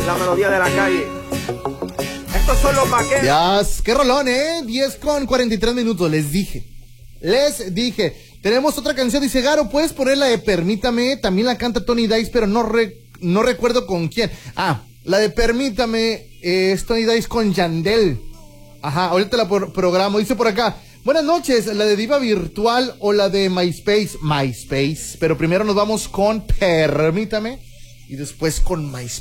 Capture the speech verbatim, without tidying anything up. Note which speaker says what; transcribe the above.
Speaker 1: la melodía de la calle. Estos son los vaqueros.
Speaker 2: Dios, qué rolón, ¿eh? diez con cuarenta y tres minutos, les dije. Les dije. Tenemos otra canción, dice Garo, ¿puedes poner la de Permítame? También la canta Tony Dice, pero no, re, no recuerdo con quién. Ah, la de Permítame eh, es Tony Dice con Yandel. Ajá, ahorita la por, programo. Dice por acá, buenas noches, la de Diva Virtual o la de MySpace. MySpace, pero primero nos vamos con Permítame y después con MySpace.